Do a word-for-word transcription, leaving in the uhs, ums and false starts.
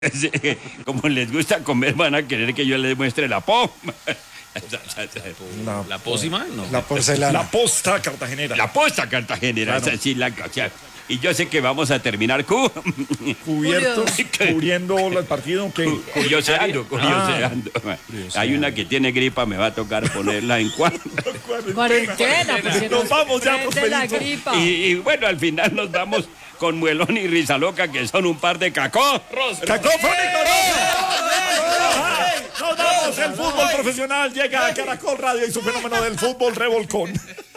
Como les gusta comer, van a querer que yo les muestre la poma. La, ¿La pócima? No. la porcelana. La posta cartagenera. La posta cartagenera, Claro. esa sí la o sea, y yo sé que vamos a terminar cu Cubiertos, cubriendo el partido que curioseando, curioseando. Hay una que tiene gripa, me va a tocar ponerla en cuarto. Cuarentena, pues, si Nos vamos ya, prende la Prosperito. gripa. Y, y bueno, al final nos vamos con Muelón y Risa Loca, que son un par de cacórros. ¡Cacofónico! Nos vamos, el fútbol profesional llega a Caracol Radio y su fenómeno del fútbol revolcón.